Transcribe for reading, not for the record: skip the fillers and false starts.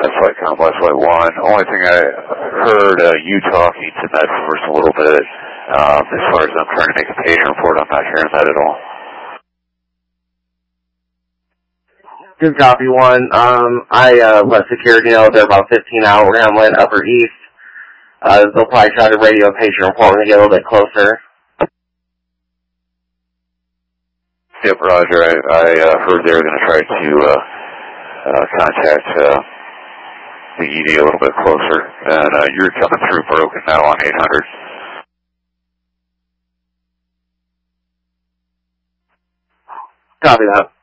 That's Flight Complex Flight 1. Only thing I heard you talking to Med Force a little bit. As far as I'm trying to make a patient report, I'm not hearing that at all. Good copy, 1. I let security know they're about 15 out. We're handling Upper East. They'll probably try to radio a patient report when they get a little bit closer. Yep, Roger. I heard they were going to try to contact the ED a little bit closer, and you're coming through broken now on 800. Copy that.